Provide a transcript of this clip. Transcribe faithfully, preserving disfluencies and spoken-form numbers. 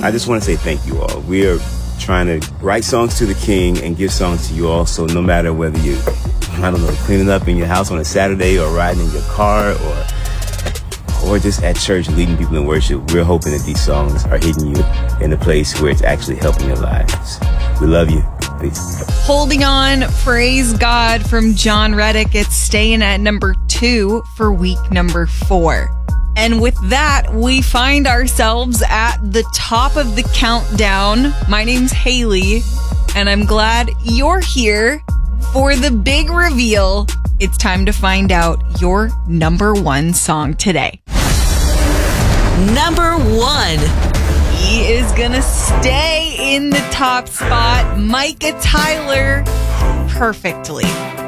I just want to say thank you all. We are trying to write songs to the King and give songs to you all. So no matter whether you, I don't know, cleaning up in your house on a Saturday or riding in your car or or just at church leading people in worship, we're hoping that these songs are hitting you in a place where it's actually helping your lives. We love you. Peace. Holding On, Praise God from John Reddick. It's staying at number two for week number four. And with that, we find ourselves at the top of the countdown. My name's Haley, and I'm glad you're here for the big reveal. It's time to find out your number one song today. Number one. He is gonna stay in the top spot. Micah Tyler, Perfectly.